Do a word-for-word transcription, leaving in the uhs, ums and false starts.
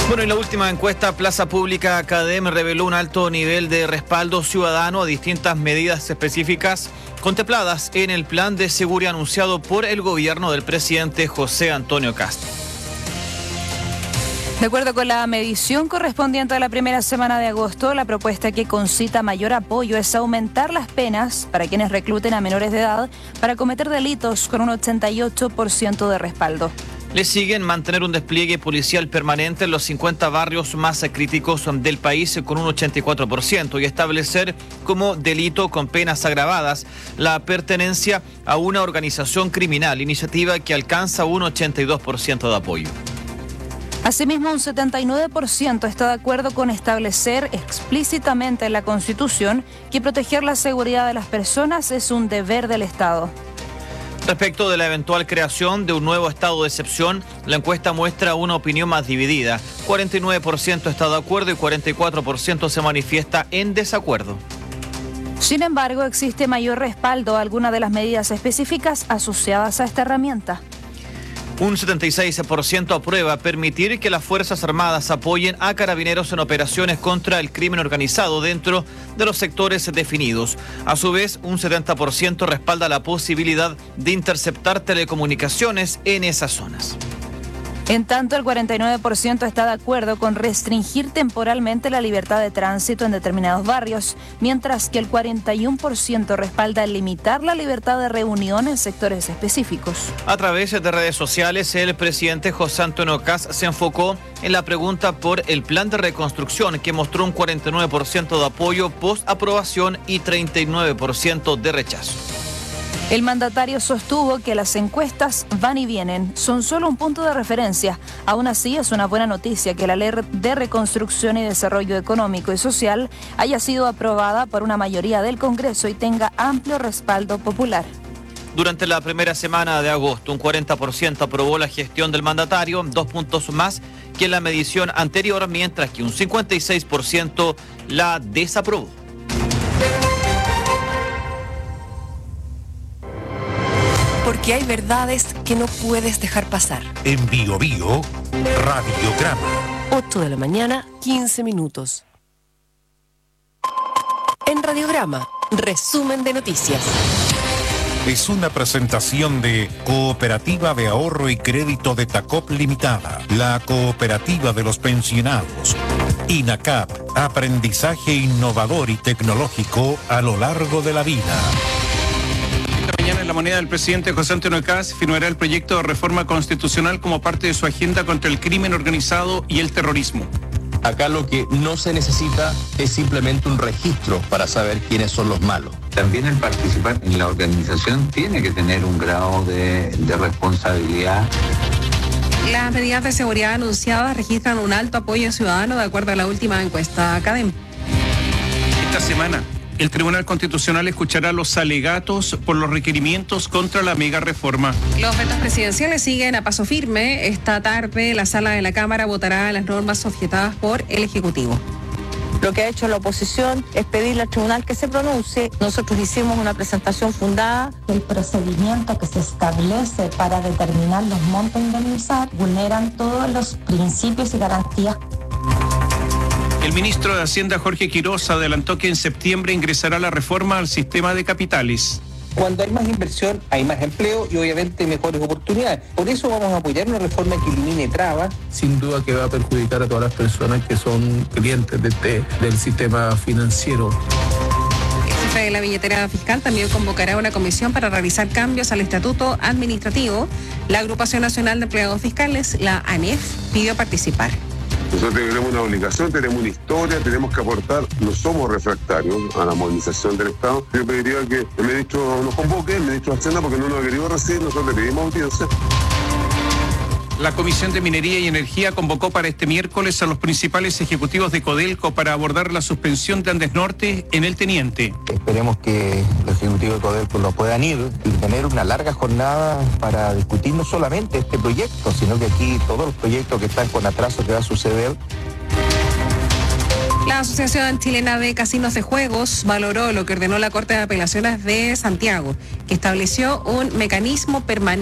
Bueno, y la última encuesta Plaza Pública Academ reveló un alto nivel de respaldo ciudadano a distintas medidas específicas contempladas en el plan de seguridad anunciado por el gobierno del presidente José Antonio Kast. De acuerdo con la medición correspondiente a la primera semana de agosto, la propuesta que concita mayor apoyo es aumentar las penas para quienes recluten a menores de edad para cometer delitos con un ochenta y ocho por ciento de respaldo. Le siguen mantener un despliegue policial permanente en los cincuenta barrios más críticos del país con un ochenta y cuatro por ciento y establecer como delito con penas agravadas la pertenencia a una organización criminal, iniciativa que alcanza un ochenta y dos por ciento de apoyo. Asimismo, un setenta y nueve por ciento está de acuerdo con establecer explícitamente en la Constitución que proteger la seguridad de las personas es un deber del Estado. Respecto de la eventual creación de un nuevo estado de excepción, la encuesta muestra una opinión más dividida. cuarenta y nueve por ciento está de acuerdo y cuarenta y cuatro por ciento se manifiesta en desacuerdo. Sin embargo, existe mayor respaldo a algunas de las medidas específicas asociadas a esta herramienta. Un setenta y seis por ciento aprueba permitir que las Fuerzas Armadas apoyen a carabineros en operaciones contra el crimen organizado dentro de los sectores definidos. A su vez, un setenta por ciento respalda la posibilidad de interceptar telecomunicaciones en esas zonas. En tanto, el cuarenta y nueve por ciento está de acuerdo con restringir temporalmente la libertad de tránsito en determinados barrios, mientras que el cuarenta y uno por ciento respalda limitar la libertad de reunión en sectores específicos. A través de redes sociales, el presidente José Antonio Kast se enfocó en la pregunta por el plan de reconstrucción, que mostró un cuarenta y nueve por ciento de apoyo post aprobación y treinta y nueve por ciento de rechazo. El mandatario sostuvo que las encuestas van y vienen, son solo un punto de referencia. Aún así, es una buena noticia que la Ley de Reconstrucción y Desarrollo Económico y Social haya sido aprobada por una mayoría del Congreso y tenga amplio respaldo popular. Durante la primera semana de agosto, un cuarenta por ciento aprobó la gestión del mandatario, dos puntos más que en la medición anterior, mientras que un cincuenta y seis por ciento la desaprobó. Porque hay verdades que no puedes dejar pasar. En Bio Bio, Radiograma. ocho de la mañana, quince minutos. En Radiograma, resumen de noticias. Es una presentación de Cooperativa de Ahorro y Crédito de Tacop Limitada, la cooperativa de los pensionados. INACAP, aprendizaje innovador y tecnológico a lo largo de la vida. Mañana en La Moneda, el presidente José Antonio Kast firmará el proyecto de reforma constitucional como parte de su agenda contra el crimen organizado y el terrorismo. Acá lo que no se necesita es simplemente un registro para saber quiénes son los malos. También el participar en la organización tiene que tener un grado de, de responsabilidad. Las medidas de seguridad anunciadas registran un alto apoyo ciudadano de acuerdo a la última encuesta Academ. Esta semana, el Tribunal Constitucional escuchará los alegatos por los requerimientos contra la mega reforma. Los vetos presidenciales siguen a paso firme. Esta tarde la sala de la Cámara votará las normas objetadas por el Ejecutivo. Lo que ha hecho la oposición es pedirle al tribunal que se pronuncie. Nosotros hicimos una presentación fundada. El procedimiento que se establece para determinar los montos a indemnizar vulneran todos los principios y garantías. El ministro de Hacienda, Jorge Quiroz, adelantó que en septiembre ingresará la reforma al sistema de capitales. Cuando hay más inversión, hay más empleo y obviamente mejores oportunidades. Por eso vamos a apoyar una reforma que elimine trabas. Sin duda que va a perjudicar a todas las personas que son clientes de este, del sistema financiero. El jefe de la billetera fiscal también convocará una comisión para realizar cambios al estatuto administrativo. La Agrupación Nacional de Empleados Fiscales, la ANEF, pidió participar. Nosotros tenemos una obligación, tenemos una historia, tenemos que aportar, no somos refractarios a la modernización del Estado. Yo pediría que el ministro nos convoque, el ministro de Hacienda, porque no nos ha querido recibir, nosotros le pedimos audiencia. La Comisión de Minería y Energía convocó para este miércoles a los principales ejecutivos de Codelco para abordar la suspensión de Andes Norte en el Teniente. Esperemos que los ejecutivos de Codelco lo puedan ir y tener una larga jornada para discutir no solamente este proyecto, sino que aquí todos los proyectos que están con atraso que va a suceder. La Asociación Chilena de Casinos de Juegos valoró lo que ordenó la Corte de Apelaciones de Santiago, que estableció un mecanismo permanente